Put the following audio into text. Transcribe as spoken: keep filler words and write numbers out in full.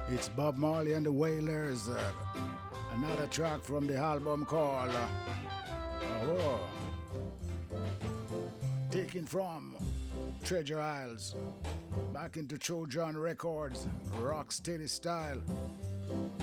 It's Bob Marley and the Wailers. Uh, another track from the album called uh, oh, taken from Treasure Isles back into Trojan Records, rock steady style.